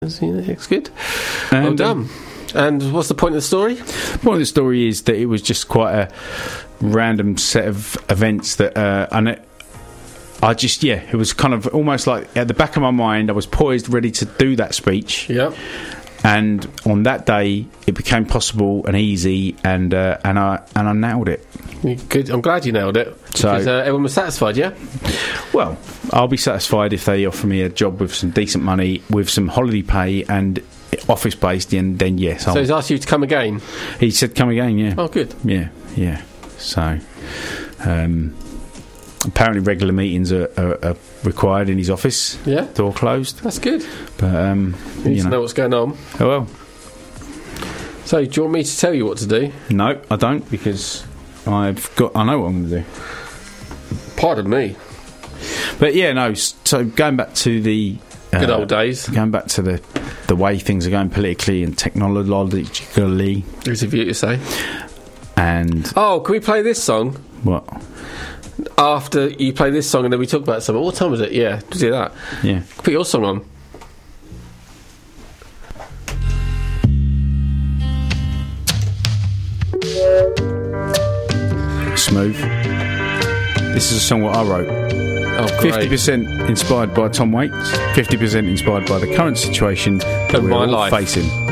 It's good. Well done. And what's the point of the story? The point of the story is that it was just quite a random set of events that, it was kind of almost like at the back of my mind, I was poised, ready to do that speech. Yep. And on that day, it became possible and easy, and I nailed it. Good. I'm glad you nailed it. Because everyone was satisfied, yeah? Well, I'll be satisfied if they offer me a job with some decent money, with some holiday pay and office based, and then yes. So he's asked you to come again? He said come again, yeah. Oh, good. Yeah. So, apparently regular meetings are required in his office. Yeah. Door closed. That's good. But, you need to know what's going on. Oh, well. So, do you want me to tell you what to do? No, I don't, because I know what I'm going to do. Pardon me. But yeah, no, so going back to the good old days. Going back to the way things are going politically and technologically. There's a view to say. And can we play this song? What? After you play this song and then we talk about something. What time was it? Yeah, to do that. Yeah. Put your song on. Smooth. This is a song what I wrote. Oh, great. 50% inspired by Tom Waits, 50% inspired by the current situation that we're all facing.